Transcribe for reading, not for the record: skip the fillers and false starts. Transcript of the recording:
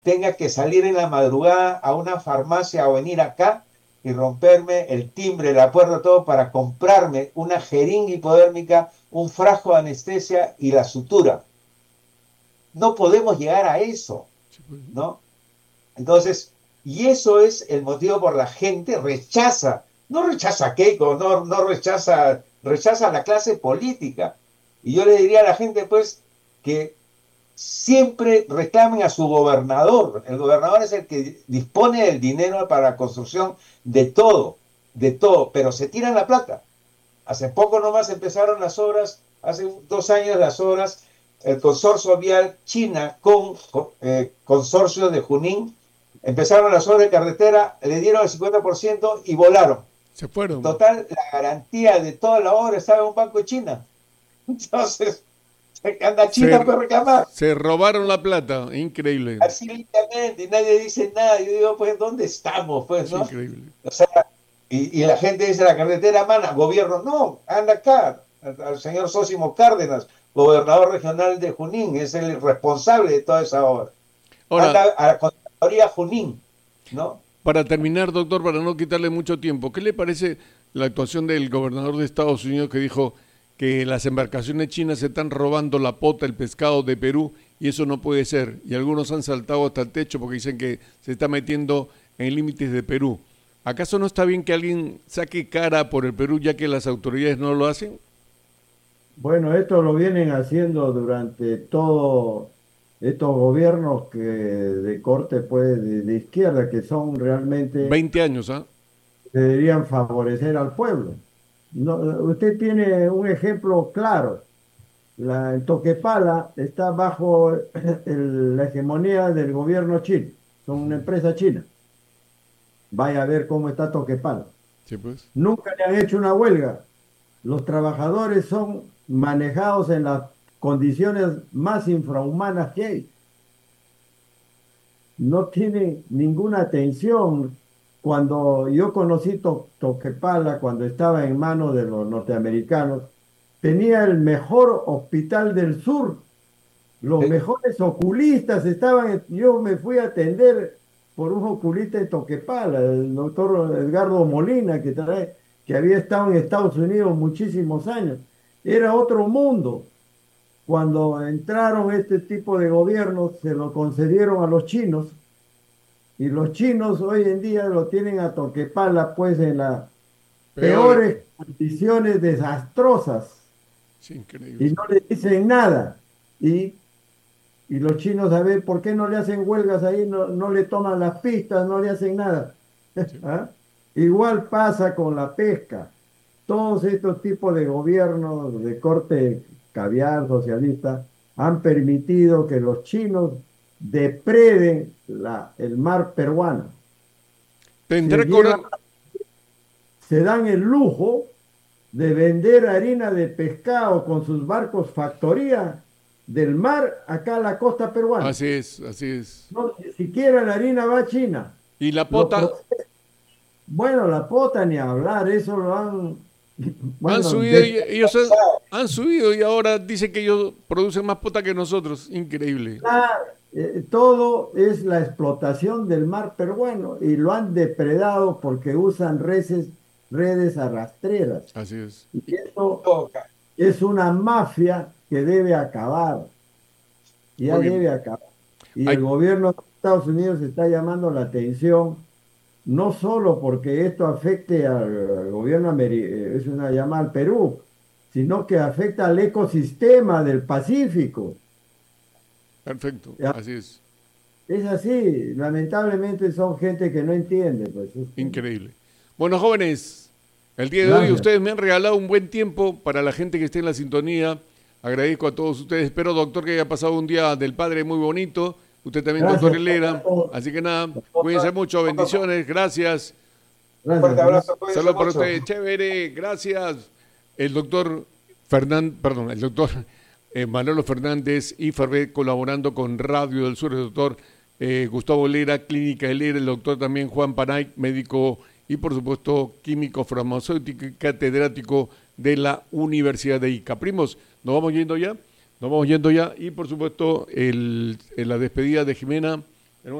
tenga que salir en la madrugada a una farmacia o venir acá y romperme el timbre, la puerta, todo para comprarme una jeringa hipodérmica, un frasco de anestesia y la sutura. No podemos llegar a eso, Sí, pues. ¿no? Entonces, y eso es el motivo por la gente rechaza, no rechaza a Keiko, no rechaza, rechaza a la clase política. Y yo le diría a la gente, pues, que siempre reclamen a su gobernador. El gobernador es el que dispone del dinero para la construcción de todo, pero se tiran la plata. Hace poco nomás empezaron las obras, hace 2 años las obras, el consorcio vial China con consorcio de Junín, empezaron las obras de carretera, le dieron el 50% y volaron. Se fueron. Total, la garantía de toda la obra estaba en un banco de China. Entonces, anda China Se, puede reclamar. se robaron la plata. Increíble. Así literalmente, y nadie dice nada. Yo digo, pues, ¿dónde estamos? Pues, Es ¿no? increíble. O sea, y la gente dice, la carretera mana, gobierno, no, anda acá, al señor Sósimo Cárdenas, gobernador regional de Junín, es el responsable de toda esa obra. Ahora, Anda a la Contraloría Junín, ¿no? para terminar, doctor, para no quitarle mucho tiempo, ¿qué le parece la actuación del gobernador de Estados Unidos que dijo que las embarcaciones chinas se están robando la pota, el pescado de Perú y eso no puede ser? Y algunos han saltado hasta el techo porque dicen que se está metiendo en límites de Perú. ¿Acaso no está bien que alguien saque cara por el Perú ya que las autoridades no lo hacen? Bueno, esto lo vienen haciendo durante todo estos gobiernos que de corte pues de izquierda, que son realmente, 20 años, ¿ah? deberían favorecer al pueblo. No, usted tiene un ejemplo claro. El Toquepala está bajo la hegemonía del gobierno chino. Son una empresa china. Vaya a ver cómo está Toquepala. Sí, pues. Nunca le han hecho una huelga. Los trabajadores son manejados en las condiciones más infrahumanas que hay. No tienen ninguna atención. Cuando yo conocí Toquepala, cuando estaba en manos de los norteamericanos, tenía el mejor hospital del sur. Los Sí, mejores oculistas estaban. Yo me fui a atender por un oculista en Toquepala, el doctor Edgardo Molina, que había estado en Estados Unidos muchísimos años. Era otro mundo. Cuando entraron este tipo de gobiernos, se lo concedieron a los chinos y los chinos hoy en día lo tienen a Toquepala, pues en las Peor. peores condiciones desastrosas Es increíble. y no le dicen nada. Y, y los chinos, a ver, ¿por qué no le hacen huelgas ahí? No, no le toman las pistas, no le hacen nada. Sí. ¿Ah? Igual pasa con la pesca. Todos estos tipos de gobiernos de corte caviar socialista han permitido que los chinos depreden el mar peruano. Se Tendrá llevan, corazón. se dan el lujo de vender harina de pescado con sus barcos factoría del mar acá a la costa peruana. Así es, así es. No, ni siquiera la harina va a China. Y la Lo pota bueno, la pota ni hablar, eso lo han, han bueno, subido, ellos han subido y ahora dicen que ellos producen más pota que nosotros. Increíble. todo es la explotación del mar peruano y lo han depredado porque usan redes arrastreras. Así es. Y eso toca. es una mafia que debe acabar, Muy ya bien. debe acabar. Y el Hay, gobierno de Estados Unidos está llamando la atención, no solo porque esto afecte al gobierno americano, es una llamada al Perú, sino que afecta al ecosistema del Pacífico. perfecto, Ya, así es. es así, lamentablemente son gente que no entiende, pues. Increíble. Bueno, jóvenes, el día de hoy Gracias. ustedes me han regalado un buen tiempo para la gente que esté en la sintonía. Agradezco a todos ustedes. Espero, doctor, que haya pasado un día del padre muy bonito. Usted también, doctor Gracias Helera. a todos. Así que nada, cuídense mucho, bendiciones, gracias. Un fuerte Gracias. abrazo, cuídense Saludos para mucho. ustedes, chévere, gracias. El doctor el doctor Manolo Fernández y Fervé colaborando con Radio del Sur, el doctor Gustavo Lera, Clínica de Lera, el doctor también Juan Panay, médico y por supuesto químico farmacéutico y catedrático de la Universidad de Ica. Primos, nos vamos yendo ya y por supuesto la despedida de Jimena